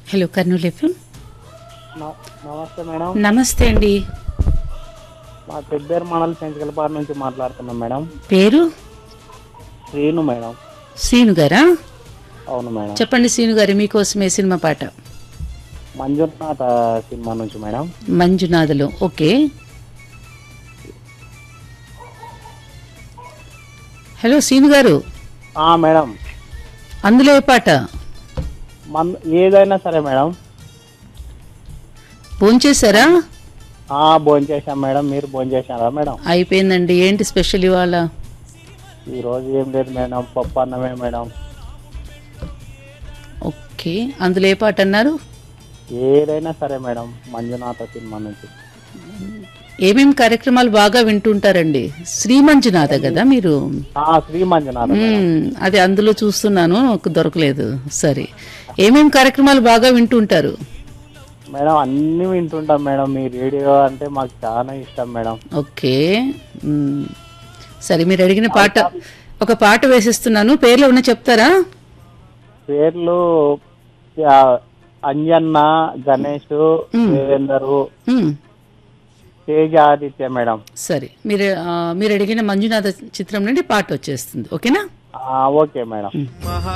Hello Kurnool FM. నమస్తే madam. నమస్తే అండి. మా పెద్దేరు మండలి పెంచకలపాడు నుంచి మాట్లాడుతున్నాం మేడం. పేరు శ్రీను మేడం. సీను గారా? అవును మేడం. చెప్పండి సీను గారు, మీకోసమే సినిమా పాట. మంజునాథ సినిమా నుంచి మేడం. మంజునాథలో. ఓకే. హలో సీను గారు, మేడం. అందులో ఏ పాట? ఏదైనా సరే మేడం. భోంచేశారా? భోంచేశాం మేడం. మీరు భోంచేశారా మేడం? అయిపోయిందండి. ఏంటి స్పెషల్ ఇవాళ? ఈ రోజు ఏం లేదు మేడం, పప్పు అన్నమే మేడం. ఓకే, అందులో ఏ పాట అన్నారు? ఏదైనా సరే మేడం, మంజునాథ సినిమా నుంచి. ఏమేమి కార్యక్రమాలు బాగా వింటుంటారండి? శ్రీ మంజునాథ కదా మీరు? శ్రీ మంజునాథ. అది అందులో చూస్తున్నాను, దొరకలేదు. సరే, ఏమేమి కార్యక్రమాలు బాగా వింటుంటారు? మేడం అన్ని వింటుంటాం మేడం. మీ రేడియో అంటే మాకు చాలా ఇష్టం మేడం. ఓకే. సరే, మీరు అడిగిన పాట, ఒక పాట వేసిస్తున్నాను. పేర్లు ఉన్న చెప్తారా? పేర్లు అంజన్న, గణేష్, దేవేందరు, తేజ, ఆదిత్య మేడం. సరే, మీరు అడిగిన మంజునాథ చిత్రం నుండి పాట వచ్చేస్తుంది. ఓకేనా? Okay madam.